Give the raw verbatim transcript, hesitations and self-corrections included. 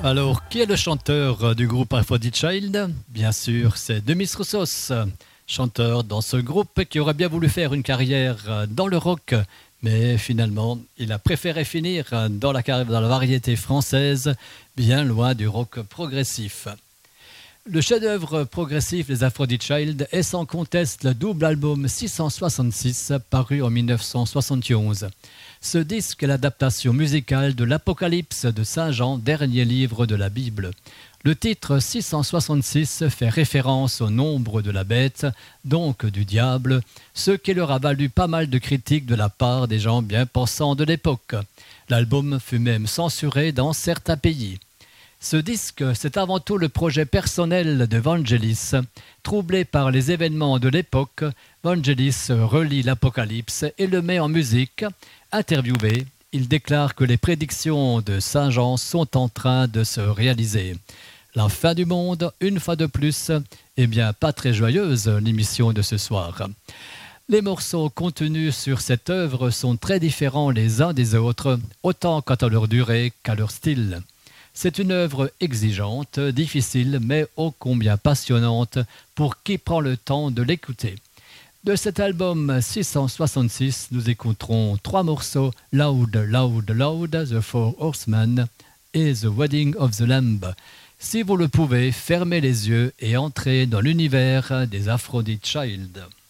Alors, qui est le chanteur du groupe Aphrodite Child? Bien sûr, c'est Demis Roussos, chanteur dans ce groupe qui aurait bien voulu faire une carrière dans le rock, mais finalement, il a préféré finir dans la, dans la variété française, bien loin du rock progressif. Le chef-d'œuvre progressif des Aphrodite Child est sans conteste le double album six cent soixante-six paru en mille neuf cent soixante et onze. Ce disque est l'adaptation musicale de l'Apocalypse de Saint Jean, dernier livre de la Bible. Le titre six cent soixante-six fait référence au nombre de la bête, donc du diable, ce qui leur a valu pas mal de critiques de la part des gens bien pensants de l'époque. L'album fut même censuré dans certains pays. Ce disque, c'est avant tout le projet personnel de Vangelis. Troublé par les événements de l'époque, Vangelis relit l'Apocalypse et le met en musique. Interviewé, il déclare que les prédictions de Saint Jean sont en train de se réaliser. La fin du monde, une fois de plus, eh bien pas très joyeuse l'émission de ce soir. Les morceaux contenus sur cette œuvre sont très différents les uns des autres, autant quant à leur durée qu'à leur style. C'est une œuvre exigeante, difficile, mais ô combien passionnante pour qui prend le temps de l'écouter. De cet album six cent soixante-six, nous écouterons trois morceaux, Loud, Loud, Loud, The Four Horsemen et The Wedding of the Lamb. Si vous le pouvez, fermez les yeux et entrez dans l'univers des Aphrodite Child.